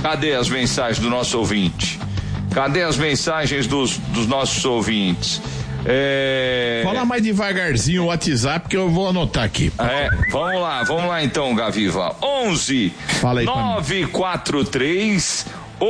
Cadê as mensagens do nosso ouvinte? Cadê as mensagens dos nossos ouvintes? Fala mais devagarzinho o WhatsApp que eu vou anotar aqui. Vamos lá então, Gaviva. 11 943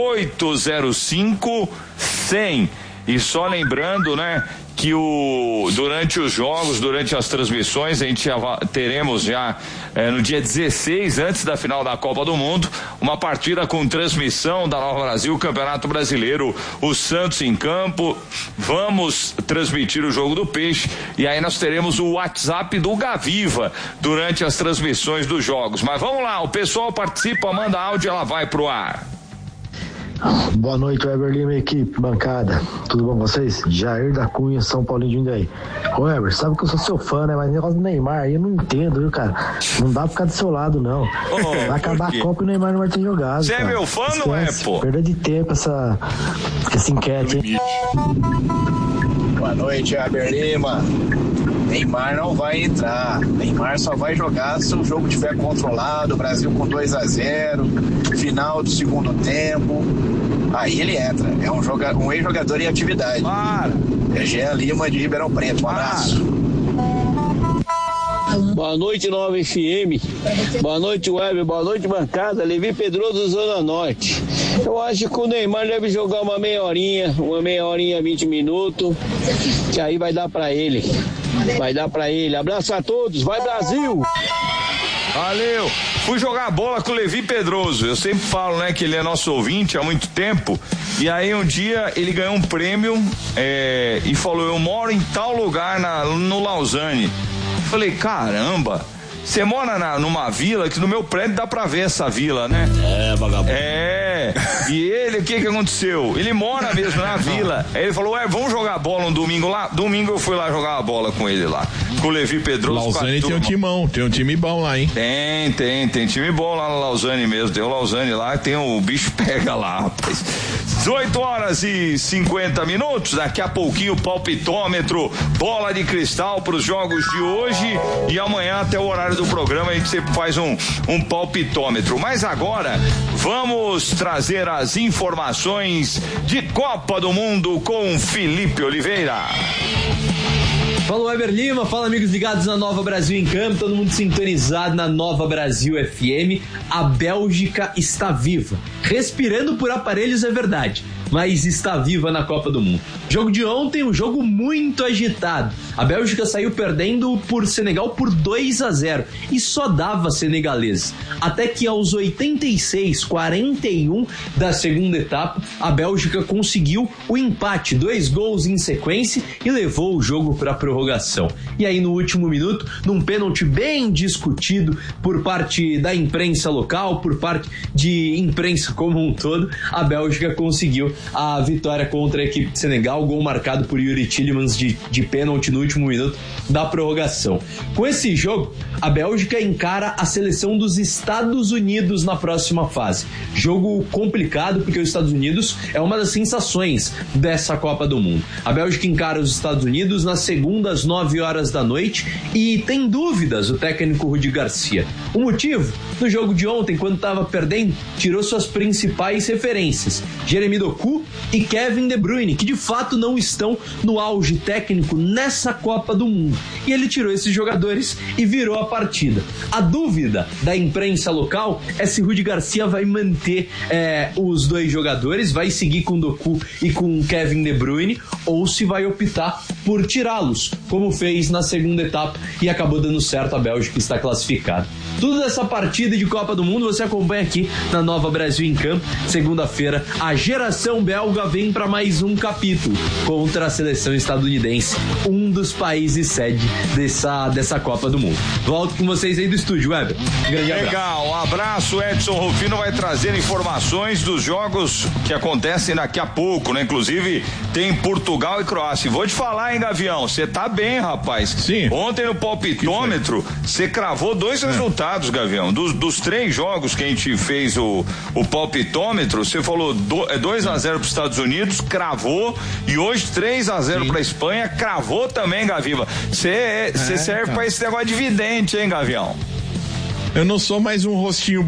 805 100. E só lembrando, né, que durante os jogos, durante as transmissões, a gente teremos no dia 16, antes da final da Copa do Mundo, uma partida com transmissão da Nova Brasil, Campeonato Brasileiro, o Santos em campo. Vamos transmitir o jogo do Peixe e aí nós teremos o WhatsApp do Gaviva durante as transmissões dos jogos. Mas vamos lá, o pessoal participa, manda áudio e ela vai pro ar. Boa noite, Weber Lima, equipe, bancada. Tudo bom com vocês? Jair da Cunha, São Paulinho de Jundiaí. Ô, Weber, sabe que eu sou seu fã, né? Mas o negócio do Neymar aí eu não entendo, viu, cara? Não dá pra ficar do seu lado, não. Vai acabar a Copa e o Neymar não vai ter jogado. Você é meu fã, esquece, não é, pô? Perda de tempo essa enquete, hein? Boa noite, Weber Lima. Neymar não vai entrar. Neymar só vai jogar se o jogo estiver controlado, o Brasil com 2-0, final do segundo tempo. Aí ele entra. É um ex-jogador em atividade. É Jean Lima de Ribeirão Preto. Um abraço. Boa noite, Nova FM. Boa noite, Web. Boa noite, bancada. Levi Pedroso, Zona Norte. Eu acho que o Neymar deve jogar uma meia horinha, 20 minutos, que aí vai dar pra ele. Abraço a todos. Vai, Brasil! Valeu! Fui jogar bola com o Levi Pedroso. Eu sempre falo, né, que ele é nosso ouvinte há muito tempo. E aí um dia ele ganhou um prêmio e falou: eu moro em tal lugar no Lausanne. Falei: caramba, você mora numa vila que no meu prédio dá pra ver essa vila, né? Vagabundo. E ele, o que aconteceu? Ele mora mesmo na vila. Aí ele falou: vamos jogar bola um domingo lá? Domingo eu fui lá jogar a bola com ele lá. Com o Levi Pedroso. Lausanne tem um timão, tem um time bom lá, hein? Tem time bom lá no Lausanne mesmo. Tem o Lausanne lá, tem o bicho pega lá, rapaz. 18h50. Daqui a pouquinho o palpitômetro, bola de cristal para os jogos de hoje e amanhã até o horário do programa a gente sempre faz um palpitômetro. Mas agora vamos trazer as informações de Copa do Mundo com Felipe Oliveira. Fala, Weber Lima, fala, amigos ligados na Nova Brasil em Campo, todo mundo sintonizado na Nova Brasil FM. A Bélgica está viva, respirando por aparelhos, é verdade, mas está viva na Copa do Mundo. Jogo de ontem, um jogo muito agitado. A Bélgica saiu perdendo por Senegal por 2-0 e só dava senegalês. Até que aos 86-41 da segunda etapa, a Bélgica conseguiu o empate, 2 gols em sequência e levou o jogo para a prorrogação. E aí no último minuto, num pênalti bem discutido por parte da imprensa local, por parte de imprensa como um todo, a Bélgica conseguiu a vitória contra a equipe de Senegal, gol marcado por Yuri Tielemans de pênalti no último minuto da prorrogação. Com esse jogo, a Bélgica encara a seleção dos Estados Unidos na próxima fase. Jogo complicado porque os Estados Unidos é uma das sensações dessa Copa do Mundo. A Bélgica encara os Estados Unidos na segunda às 9h da noite e tem dúvidas o técnico Rudi Garcia. O motivo? No jogo de ontem, quando estava perdendo, tirou suas principais referências, Jeremy Doku e Kevin De Bruyne, que de fato não estão no auge técnico nessa Copa do Mundo. E ele tirou esses jogadores e virou a partida. A dúvida da imprensa local é se Rudi Garcia vai manter os dois jogadores, vai seguir com Doku e com Kevin De Bruyne, ou se vai optar por tirá-los, como fez na segunda etapa e acabou dando certo, a Bélgica está classificada. Tudo dessa partida de Copa do Mundo você acompanha aqui na Nova Brasil em Campo. Segunda-feira, a geração belga vem para mais um capítulo contra a seleção estadunidense, um dos países sede dessa Copa do Mundo. Volto com vocês aí do estúdio, Weber. Grande abraço. Legal, um abraço. Edson Rufino vai trazer informações dos jogos que acontecem daqui a pouco, né? Inclusive tem Portugal e Croácia. Vou te falar, hein, Gavião, você tá bem, rapaz. Sim. Ontem no palpitômetro, você cravou 2 resultados, Gavião. Dos 3 jogos que a gente fez o palpitômetro, você falou 2-0 para os Estados Unidos, cravou, e hoje 3-0 para a Espanha, cravou também, Gaviva. Você serve para esse negócio de vidente, hein, Gavião? Eu não sou mais um rostinho